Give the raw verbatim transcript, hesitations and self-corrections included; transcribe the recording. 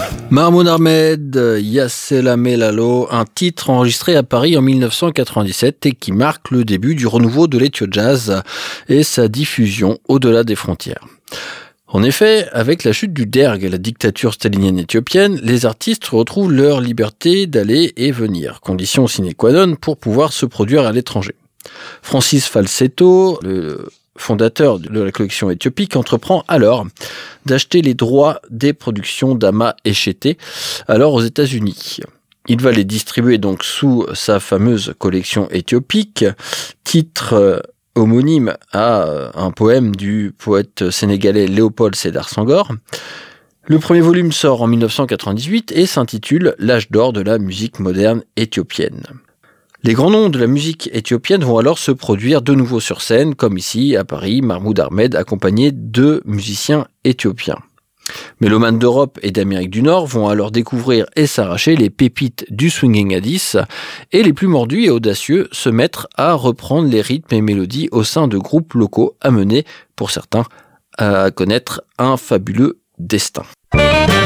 Mahmoud Ahmed, Yasselamé Lalo, un titre enregistré à Paris en dix-neuf cent quatre-vingt-dix-sept et qui marque le début du renouveau de l'ethio jazz et sa diffusion au-delà des frontières. En effet, avec la chute du derg et la dictature stalinienne éthiopienne, les artistes retrouvent leur liberté d'aller et venir, condition sine qua non pour pouvoir se produire à l'étranger. Francis Falsetto, le fondateur de la collection éthiopique, entreprend alors d'acheter les droits des productions d'Ama Eshete, alors aux États-Unis. Il va les distribuer donc sous sa fameuse collection éthiopique, titre homonyme à un poème du poète sénégalais Léopold Sédar Senghor. Le premier volume sort en dix-neuf cent quatre-vingt-dix-huit et s'intitule « L'âge d'or de la musique moderne éthiopienne ». Les grands noms de la musique éthiopienne vont alors se produire de nouveau sur scène, comme ici à Paris, Mahmoud Ahmed accompagné de musiciens éthiopiens. Mélomanes d'Europe et d'Amérique du Nord vont alors découvrir et s'arracher les pépites du swinging à dix, et les plus mordus et audacieux se mettre à reprendre les rythmes et mélodies au sein de groupes locaux amenés, pour certains, à connaître un fabuleux destin.